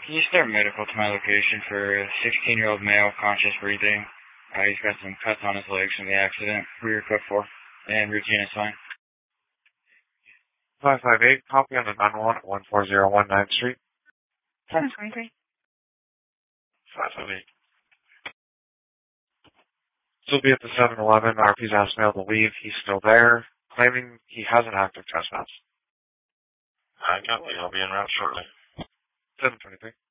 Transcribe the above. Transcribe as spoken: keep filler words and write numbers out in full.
Can you start medical to my location for a sixteen-year-old male, conscious breathing? Uh, he's got some cuts on his legs from the accident. Who you're equipped for? And routine is fine. five five eight, copy on the nine one one at one four zero one ninth Street. seven twenty-three. five five eight. Still be at the seven eleven. R P's asked Mail to leave. He's still there, claiming he has an active trespass. I got it. I'll be en route shortly. seven twenty-three.